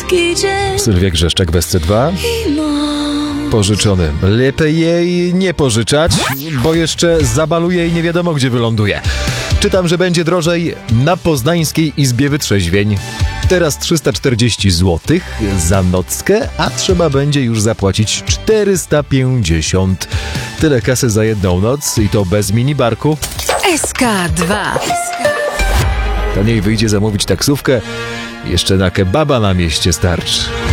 słodki dzień. Sylwia Grzeszczak w SC2. Mimo Pożyczony. Lepiej jej nie pożyczać, bo jeszcze zabaluje i nie wiadomo gdzie wyląduje. Czytam, że będzie drożej na Poznańskiej Izbie Wytrzeźwień. Teraz 340 zł za nockę, a trzeba będzie już zapłacić 450. Tyle kasy za jedną noc i to bez minibarku. SK2. Taniej wyjdzie zamówić taksówkę, jeszcze na kebaba na mieście starczy.